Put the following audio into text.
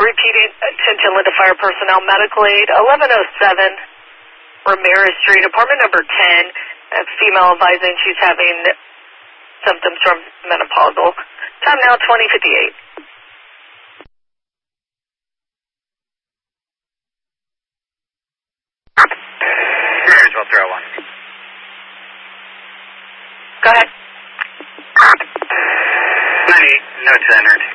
repeating, attention Linda Fire personnel, medical aid, 1107 Ramirez Street, apartment number 10. A female advising she's having symptoms from menopausal. Time now 20:58. Ramirez 1201. Go ahead. 98, notes entered.